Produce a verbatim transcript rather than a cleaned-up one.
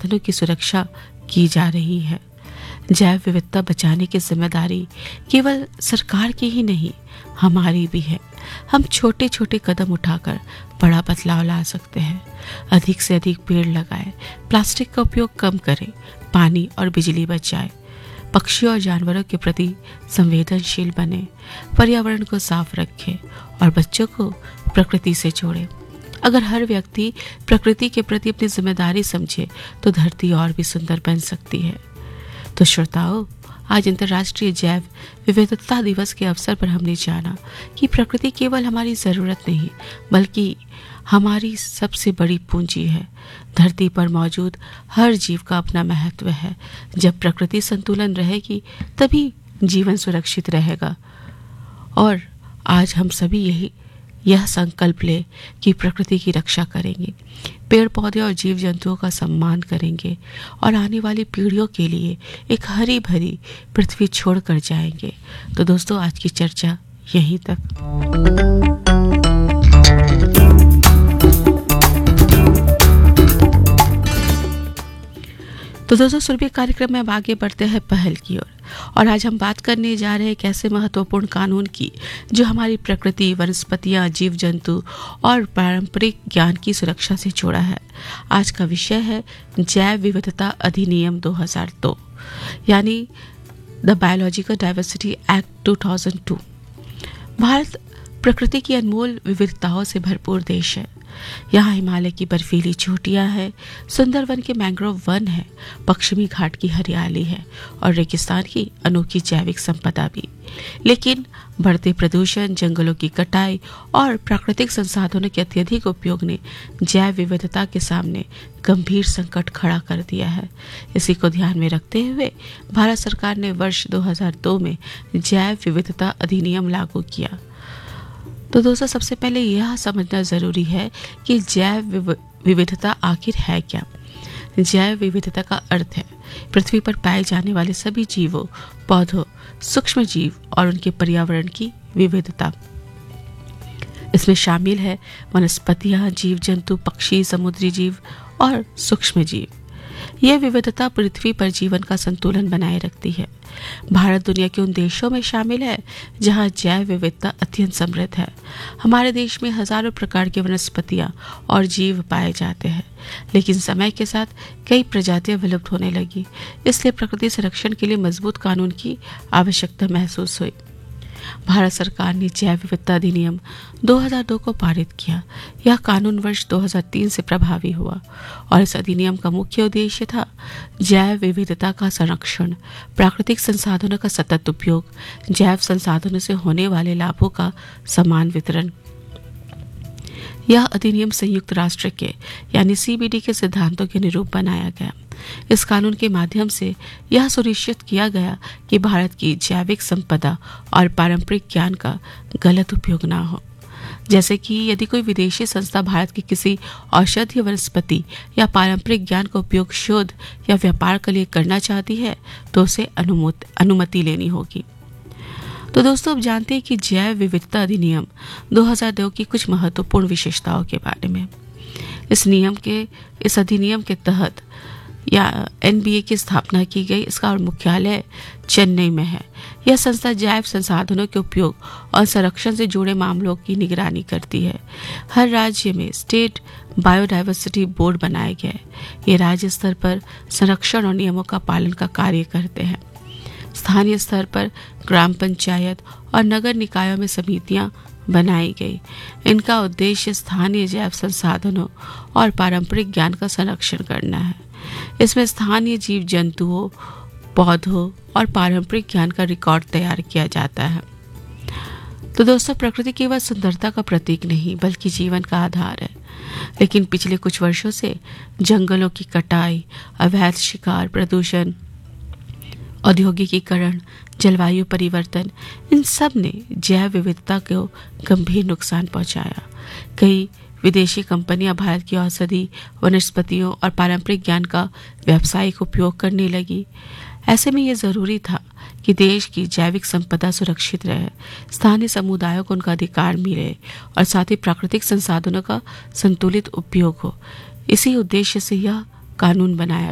संसाधनों की सुरक्षा की जा रही है। जैव विविधता बचाने की जिम्मेदारी केवल सरकार की ही नहीं, हमारी भी है। हम छोटे छोटे कदम उठाकर बड़ा बदलाव ला सकते हैं। अधिक से अधिक पेड़ लगाएं, प्लास्टिक का उपयोग कम करें, पानी और बिजली बचाएं, पक्षियों और जानवरों के प्रति संवेदनशील बने, पर्यावरण को साफ रखें और बच्चों को प्रकृति से जोड़ें। अगर हर व्यक्ति प्रकृति के प्रति अपनी जिम्मेदारी समझे तो धरती और भी सुंदर बन सकती है। तो श्रोताओं, आज अंतर्राष्ट्रीय जैव विविधता दिवस के अवसर पर हमने जाना कि प्रकृति केवल हमारी जरूरत नहीं बल्कि हमारी सबसे बड़ी पूंजी है। धरती पर मौजूद हर जीव का अपना महत्व है। जब प्रकृति संतुलन रहेगी तभी जीवन सुरक्षित रहेगा। और आज हम सभी यही यह संकल्प ले कि प्रकृति की रक्षा करेंगे, पेड़ पौधे और जीव जंतुओं का सम्मान करेंगे और आने वाली पीढ़ियों के लिए एक हरी भरी पृथ्वी छोड़ कर जाएंगे। तो दोस्तों, आज की चर्चा यहीं तक। तो दोस्तों, सुरभि कार्यक्रम में अब आगे बढ़ते हैं पहल की ओर और, और आज हम बात करने जा रहे हैं एक ऐसे महत्वपूर्ण कानून की जो हमारी प्रकृति, वनस्पतियां, जीव जंतु और पारंपरिक ज्ञान की सुरक्षा से जुड़ा है। आज का विषय है जैव विविधता अधिनियम दो हज़ार दो, यानी द बायोलॉजिकल डाइवर्सिटी एक्ट दो हज़ार दो। भारत प्रकृति की अनमोल विविधताओं से भरपूर देश है। यहाँ हिमालय की बर्फीली चोटियां हैं, सुंदरवन के मैंग्रोव वन है, पश्चिमी घाट की हरियाली है और रेगिस्तान की अनोखी जैविक संपदा भी। लेकिन बढ़ते प्रदूषण, जंगलों की कटाई और प्राकृतिक संसाधनों के अत्यधिक उपयोग ने जैव विविधता के सामने गंभीर संकट खड़ा कर दिया है। इसी को ध्यान में रखते हुए भारत सरकार ने वर्ष दो हज़ार दो में जैव विविधता अधिनियम लागू किया। तो दोस्तों, सबसे पहले यह समझना जरूरी है कि जैव विविधता आखिर है क्या। जैव विविधता का अर्थ है पृथ्वी पर पाए जाने वाले सभी जीवों, पौधों, सूक्ष्म जीव और उनके पर्यावरण की विविधता। इसमें शामिल है वनस्पतियां, जीव जंतु, पक्षी, समुद्री जीव और सूक्ष्म जीव। यह विविधता पृथ्वी पर जीवन का संतुलन बनाए रखती है। भारत दुनिया के उन देशों में शामिल है जहां जैव विविधता अत्यंत समृद्ध है। हमारे देश में हजारों प्रकार की वनस्पतियां और जीव पाए जाते हैं, लेकिन समय के साथ कई प्रजातियां विलुप्त होने लगी। इसलिए प्रकृति संरक्षण के लिए मजबूत कानून की आवश्यकता महसूस हुई। भारत सरकार ने जैव विविधता अधिनियम दो हज़ार दो को पारित किया। यह कानून वर्ष दो हज़ार तीन से प्रभावी हुआ और इस अधिनियम का मुख्य उद्देश्य था जैव विविधता का संरक्षण, प्राकृतिक संसाधनों का सतत उपयोग, जैव संसाधनों से होने वाले लाभों का समान वितरण। यह अधिनियम संयुक्त राष्ट्र के यानी सी बी डी के सिद्धांतों के अनुरूप बनाया गया। इस कानून के माध्यम से यह सुनिश्चित किया गया कि भारत की जैविक संपदा और पारंपरिक ज्ञान का गलत उपयोग न हो। जैसे कि यदि कोई विदेशी संस्था भारत की किसी औषधीय वनस्पति या पारंपरिक ज्ञान का उपयोग शोध या व्यापार के लिए करना चाहती है तो उसे अनुमति लेनी होगी। तो दोस्तों, अब जानते हैं कि जैव विविधता अधिनियम दो हज़ार दो की कुछ महत्वपूर्ण विशेषताओं के बारे में। इस नियम के इस अधिनियम के तहत या एन बी ए की स्थापना की गई। इसका और मुख्यालय चेन्नई में है। यह संस्था जैव संसाधनों के उपयोग और संरक्षण से जुड़े मामलों की निगरानी करती है। हर राज्य में स्टेट बायोडाइवर्सिटी बोर्ड बनाया गया है। ये राज्य स्तर पर संरक्षण और नियमों का पालन का कार्य करते हैं। स्थानीय स्तर पर ग्राम पंचायत और नगर निकायों में समितियां बनाई गई। इनका उद्देश्य स्थानीय जैव संसाधनों और पारंपरिक ज्ञान का संरक्षण करना है। इसमें स्थानीय जीव जंतुओं, पौधों और पारंपरिक ज्ञान का रिकॉर्ड तैयार किया जाता है। तो दोस्तों, प्रकृति केवल सुंदरता का प्रतीक नहीं बल्कि जीवन का आधार है। लेकिन पिछले कुछ वर्षों से जंगलों की कटाई, अवैध शिकार, प्रदूषण, औद्योगिकीकरण, जलवायु परिवर्तन, इन सब ने जैव विविधता को गंभीर नुकसान पहुंचाया। कई विदेशी कंपनियां भारत की औषधि, वनस्पतियों और पारंपरिक ज्ञान का व्यावसायिक उपयोग करने लगी। ऐसे में यह जरूरी था कि देश की जैविक संपदा सुरक्षित रहे, स्थानीय समुदायों को उनका अधिकार मिले और साथ ही प्राकृतिक संसाधनों का संतुलित उपयोग हो। इसी उद्देश्य से यह कानून बनाया